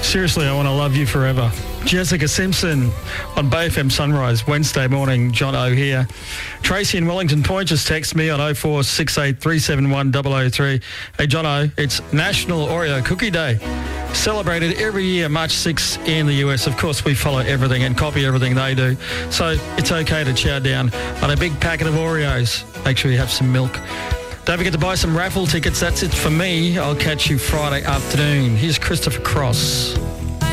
Seriously, I want to love you forever. Jessica Simpson on Bay FM Sunrise, Wednesday morning. John O here. Tracy in Wellington Point just text me on 0468 371 003. Hey, John O, it's National Oreo Cookie Day. Celebrated every year, March 6th in the US. Of course, we follow everything and copy everything they do. So it's okay to chow down on a big packet of Oreos. Make sure you have some milk. Don't forget to buy some raffle tickets. That's it for me. I'll catch you Friday afternoon. Here's Christopher Cross.